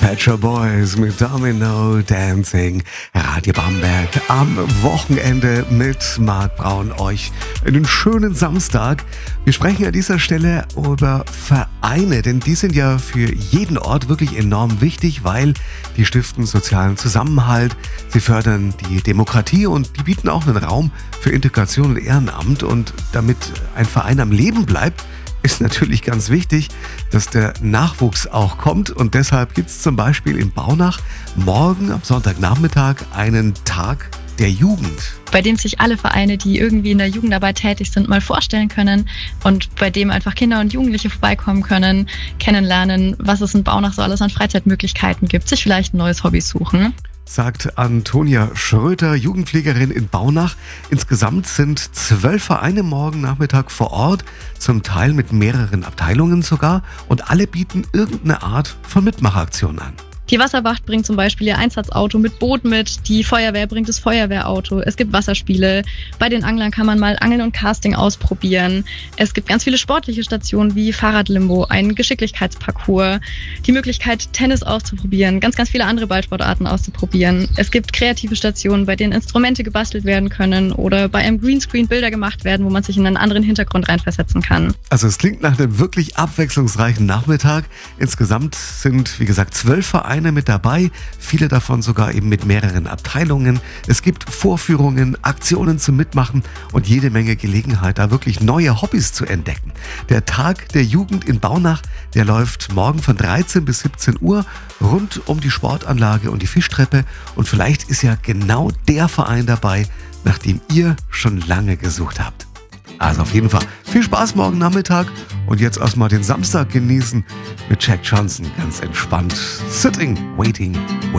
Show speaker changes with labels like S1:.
S1: Pet Shop Boys mit Domino Dancing. Radio Bamberg am Wochenende mit Marc Braun euch einen schönen Samstag. Wir sprechen an dieser Stelle über Vereine, denn die sind ja für jeden Ort wirklich enorm wichtig, weil die stiften sozialen Zusammenhalt, sie fördern die Demokratie und die bieten auch einen Raum für Integration und Ehrenamt. Und damit ein Verein am Leben bleibt, ist natürlich ganz wichtig, dass der Nachwuchs auch kommt, und deshalb gibt es zum Beispiel in Baunach morgen am Sonntagnachmittag einen Tag der Jugend.
S2: Bei dem sich alle Vereine, die irgendwie in der Jugendarbeit tätig sind, mal vorstellen können und bei dem einfach Kinder und Jugendliche vorbeikommen können, kennenlernen, was es in Baunach so alles an Freizeitmöglichkeiten gibt, sich vielleicht ein neues Hobby suchen.
S1: Sagt Antonia Schröter, Jugendpflegerin in Baunach. Insgesamt sind 12 Vereine morgen Nachmittag vor Ort, zum Teil mit mehreren Abteilungen sogar, und alle bieten irgendeine Art von Mitmachaktion an.
S2: Die Wasserwacht bringt zum Beispiel ihr Einsatzauto mit Boot mit, die Feuerwehr bringt das Feuerwehrauto, es gibt Wasserspiele, bei den Anglern kann man mal Angeln und Casting ausprobieren, es gibt ganz viele sportliche Stationen wie Fahrradlimbo, ein Geschicklichkeitsparcours, die Möglichkeit Tennis auszuprobieren, ganz viele andere Ballsportarten auszuprobieren. Es gibt kreative Stationen, bei denen Instrumente gebastelt werden können oder bei einem Greenscreen Bilder gemacht werden, wo man sich in einen anderen Hintergrund reinversetzen kann.
S1: Also es klingt nach einem wirklich abwechslungsreichen Nachmittag. Insgesamt sind, wie gesagt, 12 Vereine mit dabei, viele davon sogar eben mit mehreren Abteilungen. Es gibt Vorführungen, Aktionen zum Mitmachen und jede Menge Gelegenheit, da wirklich neue Hobbys zu entdecken. Der Tag der Jugend in Baunach, der läuft morgen von 13 bis 17 Uhr rund um die Sportanlage und die Fischtreppe, und vielleicht ist ja genau der Verein dabei, nach dem ihr schon lange gesucht habt. Also auf jeden Fall viel Spaß morgen Nachmittag, und jetzt erstmal den Samstag genießen mit Jack Johnson, ganz entspannt. Sitting, waiting, waiting.